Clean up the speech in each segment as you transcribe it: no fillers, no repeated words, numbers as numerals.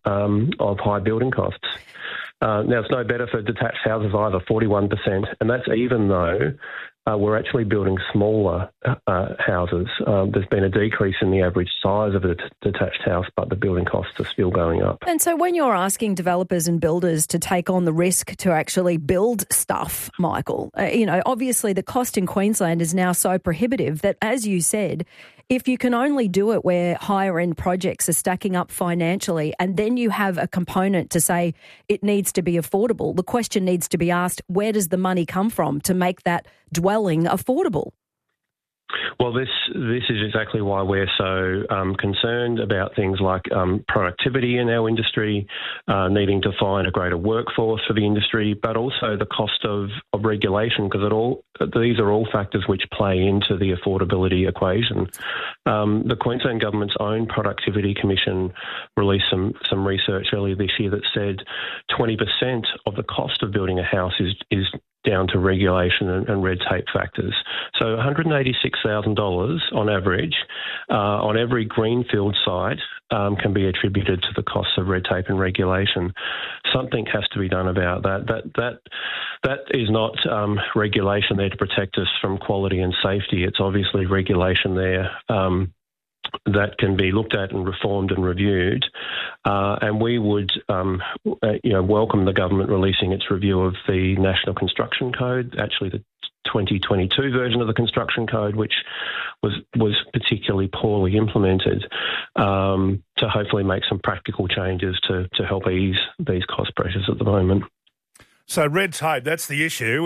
of high building costs. Now, it's no better for detached houses either, 41%, and that's even though we're actually building smaller houses. There's been a decrease in the average size of a detached house, but the building costs are still going up. And so when you're asking developers and builders to take on the risk to actually build stuff, Michael, obviously the cost in Queensland is now so prohibitive that, as you said, if you can only do it where higher-end projects are stacking up financially and then you have a component to say it needs to be affordable, the question needs to be asked, where does the money come from to make that dwelling affordable? Well, this is exactly why we're so concerned about things like productivity in our industry, needing to find a greater workforce for the industry, but also the cost of regulation, because these are all factors which play into the affordability equation. The Queensland Government's own Productivity Commission released some research earlier this year that said 20% of the cost of building a house is down to regulation and red tape factors. So $186,000 on average on every greenfield site can be attributed to the costs of red tape and regulation. Something has to be done about that. That is not regulation there to protect us from quality and safety. It's obviously regulation there that can be looked at and reformed and reviewed. And we would, welcome the government releasing its review of the National Construction Code, actually the 2022 version of the Construction Code, which was particularly poorly implemented, to hopefully make some practical changes to help ease these cost pressures at the moment. So red tape, that's the issue.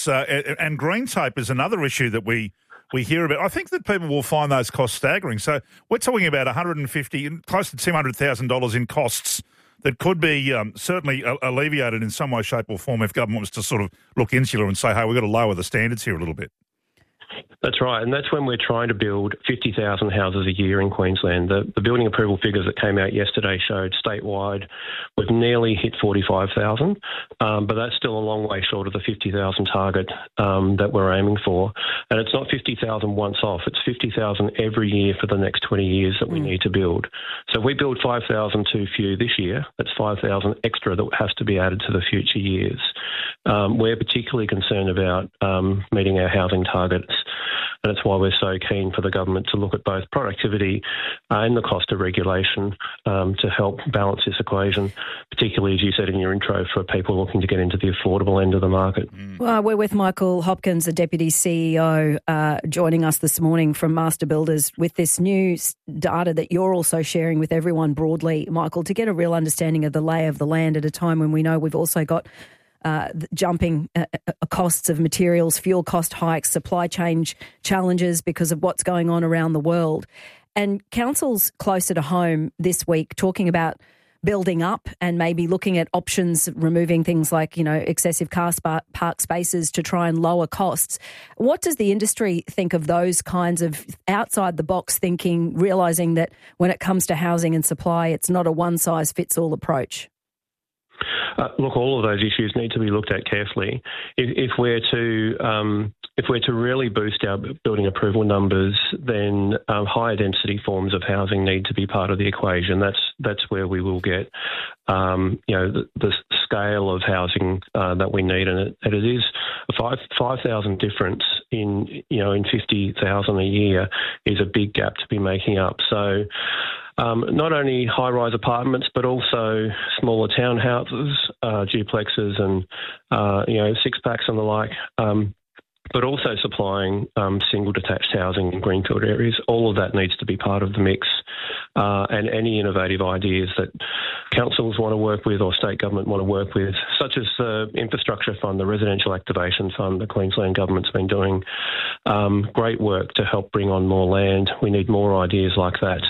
And green tape is another issue that we hear about. I think that people will find those costs staggering. So we're talking about $150, close to $200,000 in costs that could be certainly alleviated in some way, shape or form if government was to sort of look insular and say, hey, we've got to lower the standards here a little bit. That's right, and that's when we're trying to build 50,000 houses a year in Queensland. The building approval figures that came out yesterday showed statewide we've nearly hit 45,000, but that's still a long way short of the 50,000 target that we're aiming for. And it's not 50,000 once off, it's 50,000 every year for the next 20 years that we need to build. So if we build 5,000 too few this year, that's 5,000 extra that has to be added to the future years. We're particularly concerned about meeting our housing targets. And that's why we're so keen for the government to look at both productivity and the cost of regulation to help balance this equation, particularly, as you said in your intro, for people looking to get into the affordable end of the market. Well, we're with Michael Hopkins, the Deputy CEO, joining us this morning from Master Builders with this new data that you're also sharing with everyone broadly, Michael, to get a real understanding of the lay of the land at a time when we know we've also got jumping costs of materials, fuel cost hikes, supply chain challenges because of what's going on around the world. And councils closer to home this week talking about building up and maybe looking at options, removing things like, excessive car park spaces to try and lower costs. What does the industry think of those kinds of outside-the-box thinking, realising that when it comes to housing and supply, it's not a one-size-fits-all approach? Look, all of those issues need to be looked at carefully. If we're to really boost our building approval numbers, then higher density forms of housing need to be part of the equation. That's where we will get the scale of housing that we need, and it is a 5,000 difference in 50,000 a year is a big gap to be making up. So. Not only high-rise apartments, but also smaller townhouses, duplexes and, six-packs and the like, but also supplying single detached housing in greenfield areas. All of that needs to be part of the mix, and any innovative ideas that councils want to work with or state government want to work with, such as the Infrastructure Fund, the Residential Activation Fund, the Queensland Government's been doing great work to help bring on more land. We need more ideas like that.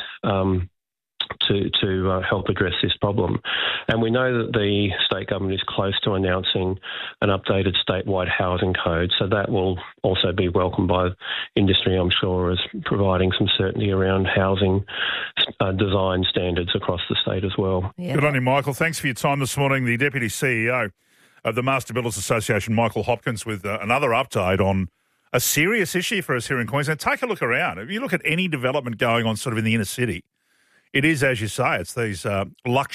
To help address this problem. And we know that the state government is close to announcing an updated statewide housing code, so that will also be welcomed by industry, I'm sure, as providing some certainty around housing design standards across the state as well. Yeah. Good on you, Michael. Thanks for your time this morning. The Deputy CEO of the Master Builders Association, Michael Hopkins, with another update on a serious issue for us here in Queensland. Take a look around. If you look at any development going on sort of in the inner city, it is, as you say, it's these luxury